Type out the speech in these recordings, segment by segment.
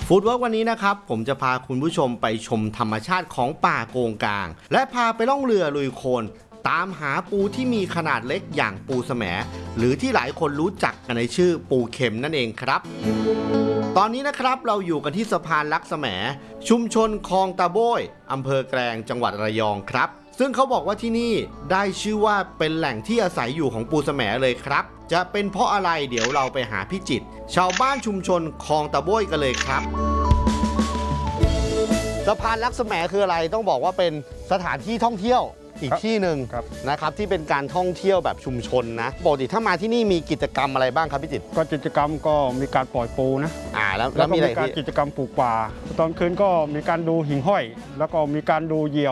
ฟู้ดเวิร์กวันนี้นะครับผมจะพาคุณผู้ชมไปชมธรรมชาติของป่าโกงกางและพาไปล่องเรือลุยโคลนตามหาปูที่มีขนาดเล็กอย่างปูแสมหรือที่หลายคนรู้จักกันในชื่อปูเข็มนั่นเองครับตอนนี้นะครับเราอยู่กันที่สะพานลักแสมชุมชนคลองตาโบ้ยอำเภอแกลงจังหวัดระยองครับซึ่งเขาบอกว่าที่นี่ได้ชื่อว่าเป็นแหล่งที่อาศัยอยู่ของปูแสมเลยครับจะเป็นเพราะอะไรเดี๋ยวเราไปหาพี่จิตชาวบ้านชุมชนคลองตาโบ้ยกันเลยครับสะพานลักแสมคืออะไรต้องบอกว่าเป็นสถานที่ท่องเที่ยวอีกที่หนึ่งนะครับที่เป็นการท่องเที่ยวแบบชุมชนนะปกติถ้ามาที่นี่มีกิจกรรมอะไรบ้างครับพี่จิตก็กิจกรรมก็มีการปล่อยปูนะแล้วมีอะไรการกิจกรรมปลูกป่าตอนคืนก็มีการดูหิ่งห้อยแล้วก็มีการดูเหยี่ยว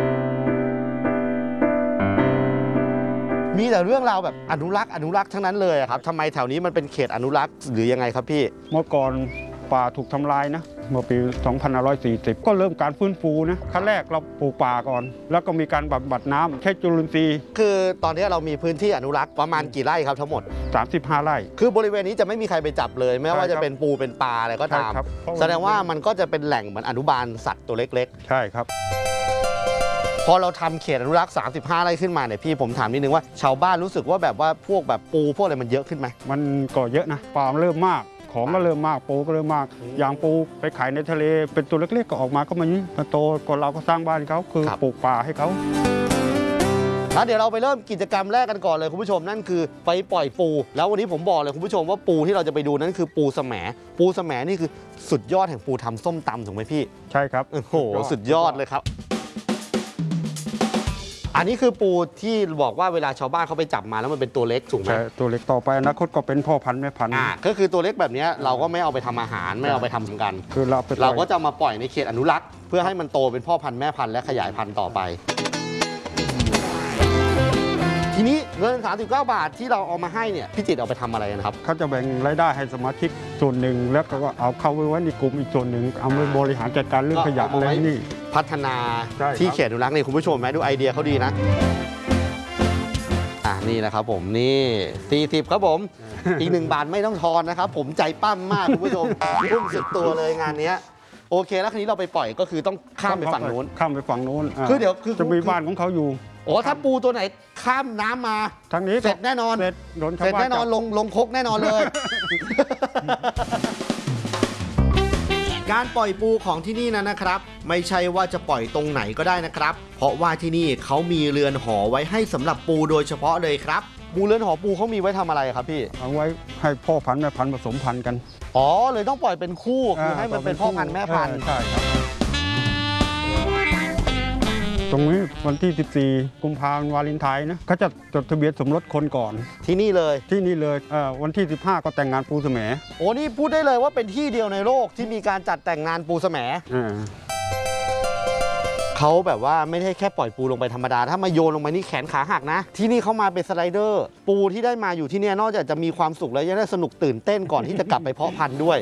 มีแต่เรื่องราวแบบอนุรักษ์ทั้งนั้นเลยครับทำไมแถวนี้มันเป็นเขตอนุรักษ์หรือยังไงครับพี่เมื่อก่อนป่าถูกทำลายนะเมื่อปี2540ก็เริ่มการฟื้นฟูนะขั้นแรกเราปลูกป่าก่อนแล้วก็มีการบำบัดน้ำใช้จุลินทรีย์คือตอนนี้เรามีพื้นที่อนุรักษ์ประมาณกี่ไร่ครับทั้งหมด 35ไร่คือบริเวณนี้จะไม่มีใครไปจับเลยไม่ว่าจะเป็นปูเป็นปลาอะไรก็ตามแสดงว่ามันก็จะเป็นแหล่งเหมือนอนุบาลสัตว์ตัวเล็กๆใช่ครับพอเราทำเขตอนุรักษ์35ไร่ขึ้นมาเนี่ยพี่ผมถามนิดนึงว่าชาวบ้านรู้สึกว่าแบบว่าพวกแบบปูพวกอะไรมันเยอะขึ้นไหมมันก็เยอะนะปลาเริ่มมากของก็เริ่มมากปูก็เริ่มมากอย่างปูไปขายในทะเลเป็นตัวเล็กๆก็ออกมาก็มาโตก่อนเราก็สร้างบ้านเขาคือปลูกป่าให้เขาแล้วเดี๋ยวเราไปเริ่มกิจกรรมแรกกันก่อนเลยคุณผู้ชมนั่นคือไปปล่อยปูแล้ววันนี้ผมบอกเลยคุณผู้ชมว่าปูที่เราจะไปดูนั่นคือปูแสมนี่คือสุดยอดแห่งปูทำส้มตำถูกไหมพี่ใช่ครับโอ้โหสุดยอดเลยครับอันนี้คือปูที่บอกว่าเวลาชาวบ้านเขาไปจับมาแล้วมันเป็นตัวเล็กถูกไหมตัวเล็กต่อไปอนาคตก็เป็นพ่อพันธุ์แม่พันธุ์ก็คือตัวเล็กแบบนี้เราก็ไม่เอาไปทำอาหารไม่เอาไปทำกันคือเราก็จะมาปล่อยในเขตอนุรักษ์เพื่อให้มันโตเป็นพ่อพันธุ์แม่พันธุ์และขยายพันธุ์ต่อไปทีนี้เงิน39 บาทที่เราเอามาให้เนี่ยพี่จิตเอาไปทำอะไรนะครับเขาจะแบ่งรายได้ให้สมาชิกส่วนหนึ่งแล้วก็เอาเข้าไว้ในกลุ่มอีกส่วนหนึ่งเอาไปบริหารจัดการเรื่องขยะอะไรนี่พัฒนาที่เขตอนุรักษ์นี่คุณผู้ชมไหมดูไอเดียเขาดีนะนี่นะครับผมนี่40ครับผมอีก1 บาทไม่ต้องทอนนะครับผมใจปั้มมากคุณผู้ชมรุ่มสุดตัวเลยงานนี้โอเคแล้วทีนี้เราไปปล่อยก็คือต้องข้ามไปฝั่งนู้นคือเดี๋ยวจะมีบ้านของเขาอยู่โอ้ถ้าปูตัวไหนข้ามน้ำมาทางนี้เสร็จแน่นอนเสร็จแน่นอนลงคกแน่นอนเลยการปล่อยปูของที่นี่นะครับไม่ใช่ว่าจะปล่อยตรงไหนก็ได้นะครับเพราะว่าที่นี่เขามีเรือนหอไว้ให้สำหรับปูโดยเฉพาะเลยครับเรือนหอปูเขามีไว้ทำอะไรครับพี่เอาไว้ให้พ่อพันธุ์แม่พันธุ์ผสมพันธุ์กันเลยต้องปล่อยเป็นคู่คือให้มันเป็นพ่อพันธุ์แม่พันธุ์ใช่ครับตรงนี้วันที่14 กุมภาพันธ์วาเลนไทน์นะเขาจะจดทะเบียนสมรสคนก่อนที่นี่เลยวันที่15ก็แต่งงานปูแสมนี่พูดได้เลยว่าเป็นที่เดียวในโลกที่มีการจัดแต่งงานปูแสมเขาแบบว่าไม่ได้แค่ปล่อยปูลงไปธรรมดาถ้ามาโยนลงไปนี่แขนขาหักนะที่นี่เขามาเป็นสไลเดอร์ปูที่ได้มาอยู่ที่นี่นอกจากจะมีความสุขแล้วยังได้สนุกตื่นเต้นก่อนที่จะกลับไปเพาะพันธุ์ด้วย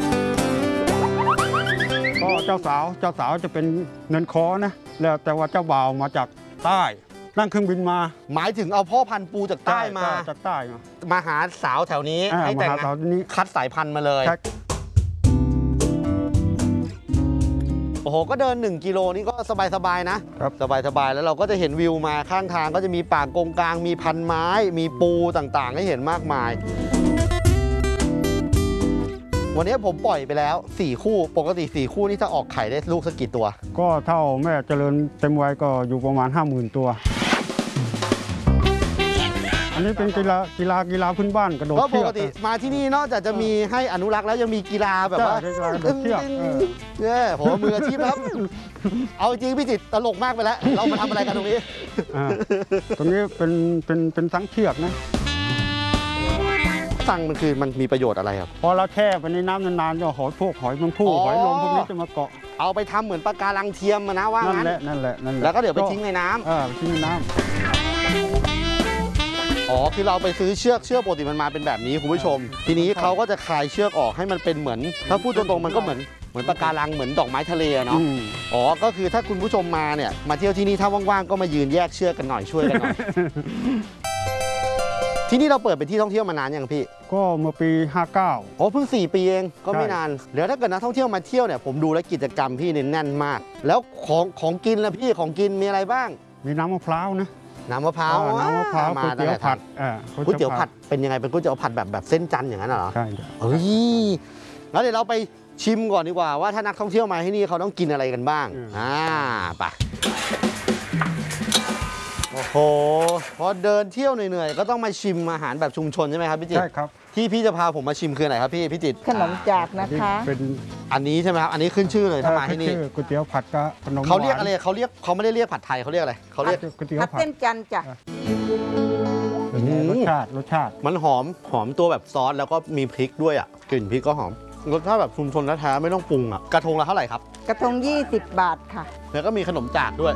ก็เจ้าสาวจะเป็นเนินคอนะแล้วแต่ว่าเจ้าบ่าวมาจากใต้นั่งเครื่องบินมาหมายถึงเอาพ่อพันธุ์ปูจากใต้มาหาสาวแถวนี้ให้แต่งงานคัดสายพันธุ์มาเลยโอ้โหก็เดิน1 กิโลนี่ก็สบายๆนะสบายแล้วเราก็จะเห็นวิวมาข้างทางก็จะมีป่าโกงกางมีพันไม้มีปูต่างๆให้เห็นมากมายวันนี้ผมปล่อยไปแล้ว4 คู่ปกติ4 คู่นี่จะออกไข่ได้ลูกสักกี่ตัวก็เท่าแม่เจริญเต็มวัยก็อยู่ประมาณ 50,000 ตัวอันนี้เป็นกีฬาพื้นบ้านกระโดดเชือกปกติมาที่นี่นอกจากจะมีให้อนุรักษ์แล้วยังมีกีฬาแบบว่าเชือกผมมืออาชีพครับเอาจริงพี่จิตตลกมากไปแล้วเรามาทำอะไรกันตรงนี้ตรงนี้เป็นสังเชือกนะสั่งมันมีประโยชน์อะไรครับพอเราแช่ไปในน้ำนานๆก็หอยแมงผู้หอยลมพวกนี้จะมาเกาะเอาไปทำเหมือนปะการังเทียมนะว่างั้นนั่นแหละแล้วก็เดี๋ยวไปทิ้งในน้ำทิ้งในน้ำคือเราไปซื้อเชือกปกติมันมาเป็นแบบนี้คุณผู้ชมทีนี้เขาก็จะคลายเชือกออกให้มันเป็นเหมือนถ้าพูดตรงๆมันก็เหมือนปะการังเหมือนดอกไม้ทะเลเนาะก็คือถ้าคุณผู้ชมมาเนี่ยมาเที่ยวที่นี่ถ้าว่างๆก็มายืนแยกเชือกกันหน่อยช่วยกันหน่อยที่นี่เราเปิดเป็นที่ท่องเที่ยวมานานยังพี่ก็เมื่อปี 59 โอ้เพิ่ง4 ปีเองก็ไม่ใช่นานเดี๋ยวถ้าเกิดนักท่องเที่ยวมาเที่ยวเนี่ยผมดูแล้วกิจกรรมพี่เนี่ยแน่นมาก แล้วของกินล่ะพี่ของกินมีอะไรบ้างมีน้ำมะพร้าวนะน้ำมะพร้าวน้ำมะพร้าวมาก๋วยเตี๋ยวผัดก๋วยเตี๋ยวผัดเป็นยังไงเป็นก๋วยเตี๋ยวผัดแบบเส้นจันทร์อย่างนั้นเหรอใช่เฮ้ยแล้วเดี๋ยวเราไปชิมก่อนดีกว่าว่าถ้านักท่องเที่ยวมาที่นี่เขาต้องกินอะไรกันบ้างไปโอ้โหพอเดินเที่ยวเหนื่อยๆก็ต้องมาชิมอาหารแบบชุมชนใช่ไหมครับพี่จิตรใช่ครับที่พี่จะพาผมมาชิมคืออะไรครับพี่จิตรขนมจากนะคะเป็นอันนี้ใช่ไหมครับอันนี้ขึ้นชื่อเลยถ้ามาที่นี่ชื่อก๋วยเตี๋ยวผัดกับขนมเขาเรียกหวอะไรเขาไม่ได้เรียกผัดไทยเขาเรียกอะไรเขาเรียกก๋วยเตี๋ยวผัดผัดเส้นจันทร์จ้ะเป็นไงรสชาติมันหอมตัวแบบซอสแล้วก็มีพริกด้วยอ่ะกลิ่นพริกก็หอมรสชาติแบบชุมชนแท้ๆไม่ต้องปรุงอ่ะกระทงละเท่าไหร่ครับกระทง20 บาทค่ะแล้วก็มีขนมจากด้วย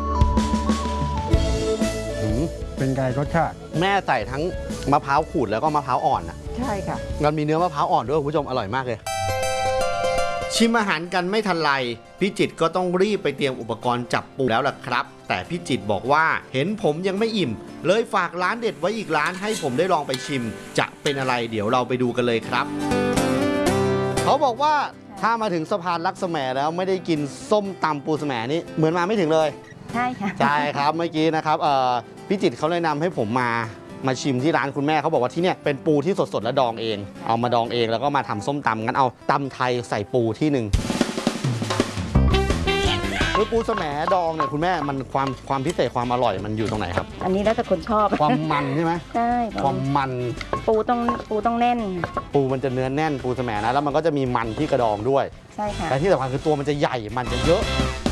เป็นไงรสชาติแม่ใส่ทั้งมะพร้าวขูดแล้วก็มะพร้าวอ่อนอ่ะใช่ค่ะมันมีเนื้อมะพร้าวอ่อนด้วยคุณผู้ชมอร่อยมากเลย ชิมอาหารกันไม่ทันไรพี่จิตรก็ต้องรีบไปเตรียมอุปกรณ์จับปูแล้วล่ะครับ แต่พี่จิตรบอกว่าเห็นผมยังไม่อิ่ม เลยฝากร้านเด็ดไว้อีกร้านให้ผมได้ลองไปชิม จะเป็นอะไรเดี๋ยวเราไปดูกันเลยครับ เขาบอกว่าถ้ามาถึงสะพานลักษแมแล้วไม่ได้กินส้มตำปูสะแหมนี่เหมือนมาไม่ถึงเลยใช่ค่ะใช่ครับเมื่อกี้นะครับพี่จิตรเขาแนะนำให้ผมมาชิมที่ร้านคุณแม่เขาบอกว่าที่เนี่ยเป็นปูที่สดๆและดองเอง เอามาดองเองแล้วก็มาทำส้มตำงั้นเอาตำไทยใส่ปูที่หนึ่งคือปูสะแหมดองเนี่ยคุณแม่มันความพิเศษความอร่อยมันอยู่ตรงไหนครับอันนี้แล้วแต่คนชอบความมันใช่ไหมใช่ความมันปูต้องแน่นปูมันจะเนื้อแน่นปูสะแหมนะแล้วมันก็จะมีมันที่กระดองด้วยใช่ค่ะแต่ที่สำคัญคือตัวมันจะใหญ่มันจะเยอะ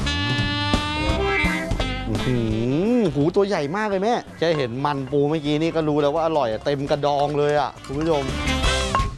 หูตัวใหญ่มากเลยแม่แค่เห็นมันปูเมื่อกี้นี่ก็รู้แล้วว่าอร่อยเต็มกระดองเลยอ่ะคุณผู้ชม